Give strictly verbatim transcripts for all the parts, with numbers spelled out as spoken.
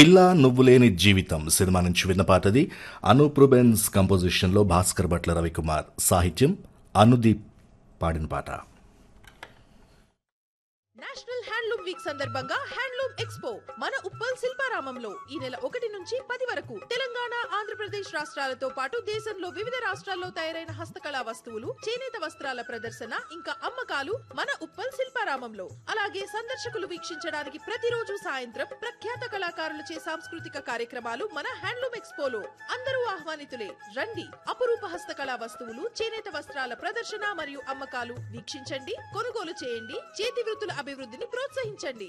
పిల్ల నువ్వులేని జీవితం సినిమా నుంచి విన్న పాటది. అనూప్ రూబెన్స్ కంపోజిషన్లో భాస్కర్ భట్ల రవికుమార్ సాహిత్యం అనుదీప్ పాడిన పాట. నేషనల్ హ్యాండ్లూమ్ వీక్ సందర్భంగా హ్యాండ్లూమ్ ఎక్స్పో మన ఉప్పల్ శిల్పారామంలో ఈ నెల ఒకటి నుంచి పది వరకు తెలంగాణ, ఆంధ్రప్రదేశ్ రాష్ట్రాలతో పాటు దేశంలో వివిధ రాష్ట్రాల్లో తయారైన హస్తకళా వస్తువులు, చేనేత వస్త్రాల ప్రదర్శన ఇంకా అమ్మకాలు మన ఉప్పల్ శిల్పారామంలో. అలాగే సందర్శకులు వీక్షించడానికి ప్రతిరోజు సాయంత్రం ప్రఖ్యాత కళాకారులచే సాంస్కృతిక కార్యక్రమాలు మన హ్యాండ్లూమ్ ఎక్స్పోలో. అందరూ ఆహ్వానితులే. రండి, అపురూప హస్తకళా వస్తువులు, చేనేత వస్త్రాల ప్రదర్శన మరియు అమ్మకాలు వీక్షించండి, కొనుగోలు చేయండి, చేతి వృత్తుల అభివృద్ధిని ప్రోత్సహించండి.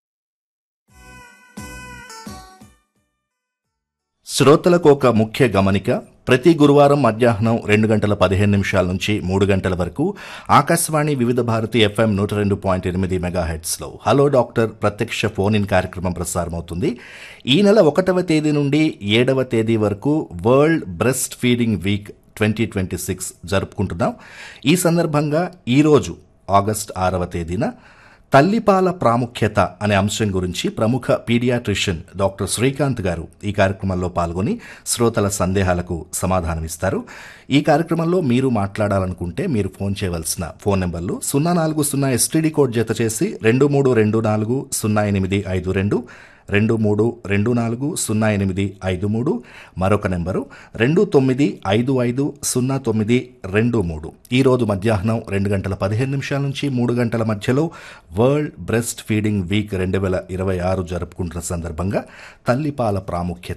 శ్రోతలకు ఒక ముఖ్య గమనిక. ప్రతి గురువారం మధ్యాహ్నం రెండు గంటల పదిహేను నిమిషాల నుంచి మూడు గంటల వరకు ఆకాశవాణి వివిధ భారతి ఎఫ్ఎం నూట రెండు పాయింట్ ఎనిమిది మెగాహెట్స్లో హలో డాక్టర్ ప్రత్యక్ష ఫోన్ ఇన్ కార్యక్రమం ప్రసారమవుతుంది. ఈ నెల ఒకటవ తేదీ నుండి ఏడవ తేదీ వరకు world breast feeding week twenty twenty six జరుపుకుంటున్నాం. ఈ సందర్భంగా ఈరోజు ఆగస్టు ఆరవ తేదీన తల్లిపాల ప్రాముఖ్యత అనే అంశం గురించి ప్రముఖ పీడియాట్రిషియన్ డాక్టర్ శ్రీకాంత్ గారు ఈ కార్యక్రమంలో పాల్గొని శ్రోతల సందేహాలకు సమాధానమిస్తారు. ఈ కార్యక్రమంలో మీరు మాట్లాడాలనుకుంటే మీరు ఫోన్ చేయవలసిన ఫోన్ నెంబర్లు సున్నా నాలుగు సున్నా ఎస్టీడీ కోడ్ జత చేసి రెండు మూడు రెండు నాలుగు సున్నా ఎనిమిది ఐదు రెండు రెండు మూడు రెండు నాలుగు సున్నా ఎనిమిది ఐదు మూడు, మరొక నెంబరు రెండు తొమ్మిది ఐదు ఐదు సున్నా తొమ్మిది రెండు మూడు. ఈరోజు మధ్యాహ్నం రెండు గంటల పదిహేను నిమిషాల నుంచి మూడు గంటల మధ్యలో వరల్డ్ బ్రెస్ట్ ఫీడింగ్ వీక్ రెండు వేల ఇరవై ఆరు జరుపుకుంటున్న సందర్భంగా తల్లిపాల ప్రాముఖ్యత